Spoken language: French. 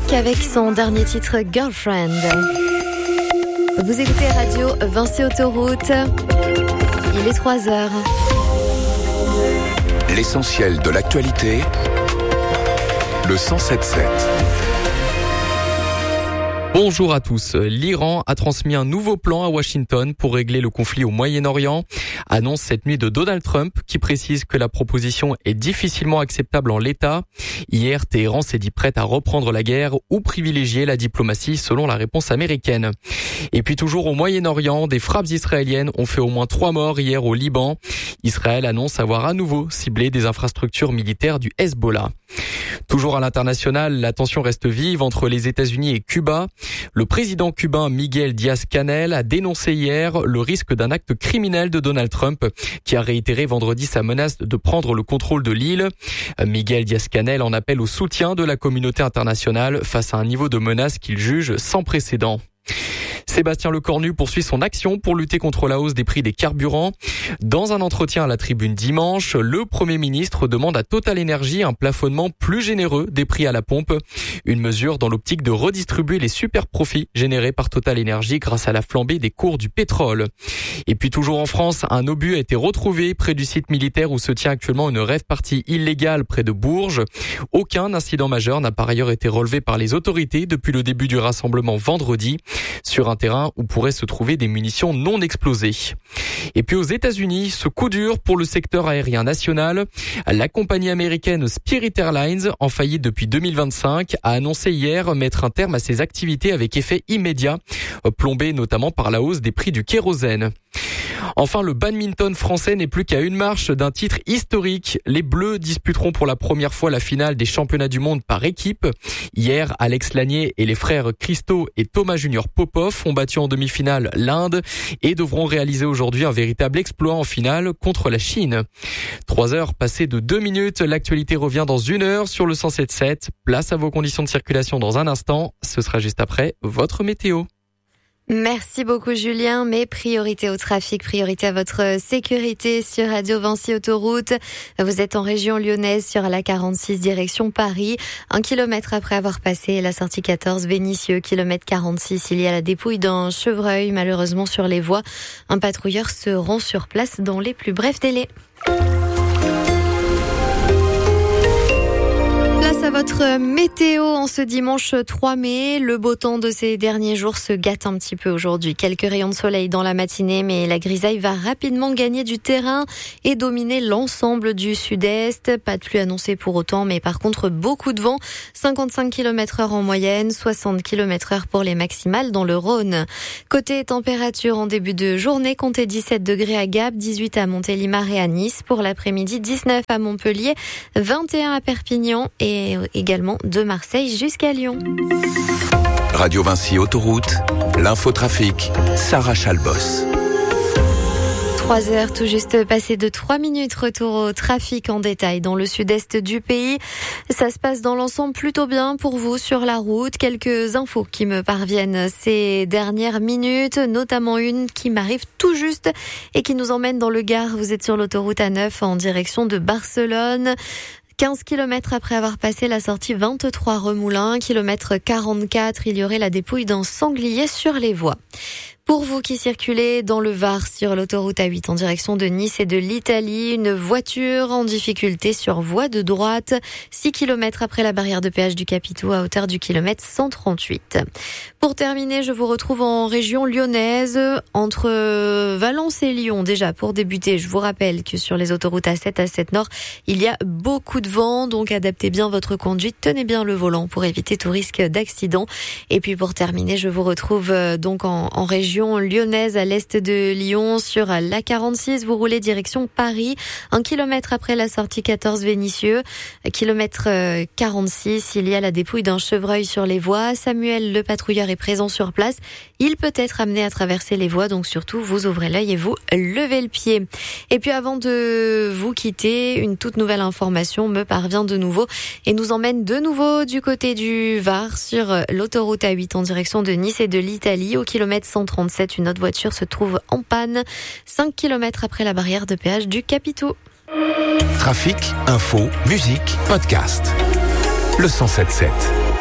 Trafic avec son dernier titre Girlfriend. Vous écoutez Radio Vinci Autoroute. Il est 3h. L'essentiel de l'actualité, le 107.7. Bonjour à tous. L'Iran a transmis un nouveau plan à Washington pour régler le conflit au Moyen-Orient. Annonce cette nuit de Donald Trump qui précise que la proposition est difficilement acceptable en l'état. Hier, Téhéran s'est dit prête à reprendre la guerre ou privilégier la diplomatie selon la réponse américaine. Et puis toujours au Moyen-Orient, des frappes israéliennes ont fait au moins 3 morts hier au Liban. Israël annonce avoir à nouveau ciblé des infrastructures militaires du Hezbollah. Toujours à l'international, la tension reste vive entre les États-Unis et Cuba. Le président cubain Miguel Díaz-Canel a dénoncé hier le risque d'un acte criminel de Donald Trump, qui a réitéré vendredi sa menace de prendre le contrôle de l'île. Miguel Díaz-Canel en appelle au soutien de la communauté internationale face à un niveau de menace qu'il juge sans précédent. Sébastien Lecornu poursuit son action pour lutter contre la hausse des prix des carburants. Dans un entretien à la Tribune dimanche, le Premier ministre demande à Total Energy un plafonnement plus généreux des prix à la pompe. Une mesure dans l'optique de redistribuer les super profits générés par Total Energy grâce à la flambée des cours du pétrole. Et puis toujours en France, un obus a été retrouvé près du site militaire où se tient actuellement une rave-party illégale près de Bourges. Aucun incident majeur n'a par ailleurs été relevé par les autorités depuis le début du rassemblement vendredi, sur un terrain où pourraient se trouver des munitions non explosées. Et puis aux États-Unis, ce coup dur pour le secteur aérien national. La compagnie américaine Spirit Airlines, en faillite depuis 2025, a annoncé hier mettre un terme à ses activités avec effet immédiat, plombé notamment par la hausse des prix du kérosène. Enfin, le badminton français n'est plus qu'à une marche d'un titre historique. Les Bleus disputeront pour la première fois la finale des championnats du monde par équipe. Hier, Alex Lanier et les frères Christo et Thomas Junior Popov ont battu en demi-finale l'Inde et devront réaliser aujourd'hui un véritable exploit en finale contre la Chine. 3 heures passées de 2 minutes, l'actualité revient dans 1 heure sur le 107.7. Place à vos conditions de circulation dans un instant. Ce sera juste après votre météo. Merci beaucoup Julien, mais priorité au trafic, priorité à votre sécurité sur Radio Vinci Autoroute. Vous êtes en région lyonnaise sur la 46 direction Paris. 1 kilomètre après avoir passé la sortie 14 Vénissieux, kilomètre 46, il y a la dépouille d'un chevreuil malheureusement sur les voies. Un patrouilleur se rend sur place dans les plus brefs délais. À votre météo en ce dimanche 3 mai. Le beau temps de ces derniers jours se gâte un petit peu aujourd'hui. Quelques rayons de soleil dans la matinée, mais la grisaille va rapidement gagner du terrain et dominer l'ensemble du sud-est. Pas de pluie annoncée pour autant, mais par contre beaucoup de vent. 55 km/h en moyenne, 60 km/h pour les maximales dans le Rhône. Côté température en début de journée, comptez 17 degrés à Gap, 18 à Montélimar et à Nice. Pour l'après-midi, 19 à Montpellier, 21 à Perpignan et également de Marseille jusqu'à Lyon. Radio Vinci Autoroute, l'infotrafic, Sarah Chalbos. 3 heures tout juste passées de 3 minutes, retour au trafic en détail dans le sud-est du pays. Ça se passe dans l'ensemble plutôt bien pour vous sur la route. Quelques infos qui me parviennent ces dernières minutes, notamment une qui m'arrive tout juste et qui nous emmène dans le Gard. Vous êtes sur l'autoroute A9 en direction de Barcelone. 15 km après avoir passé la sortie 23 Remoulins, kilomètre 44, il y aurait la dépouille d'un sanglier sur les voies. Pour vous qui circulez dans le Var sur l'autoroute A8 en direction de Nice et de l'Italie, une voiture en difficulté sur voie de droite, 6 km après la barrière de péage du Capitou à hauteur du kilomètre 138. Pour terminer, je vous retrouve en région lyonnaise, entre Valence et Lyon. Déjà, pour débuter, je vous rappelle que sur les autoroutes A7, A7 Nord, il y a beaucoup de vent, donc adaptez bien votre conduite, tenez bien le volant pour éviter tout risque d'accident. Et puis pour terminer, je vous retrouve donc en région lyonnaise à l'est de Lyon sur la 46. Vous roulez direction Paris, 1 kilomètre après la sortie 14 Vénissieux, kilomètre 46. Il y a la dépouille d'un chevreuil sur les voies. Samuel, le patrouilleur, est présent sur place. Il peut être amené à traverser les voies, donc surtout vous ouvrez l'œil et vous levez le pied. Et puis avant de vous quitter, une toute nouvelle information me parvient de nouveau et nous emmène de nouveau du côté du Var sur l'autoroute A8 en direction de Nice et de l'Italie. Au kilomètre 137, une autre voiture se trouve en panne 5 km après la barrière de péage du Capitou. Trafic, info, musique, podcast. Le 107.7.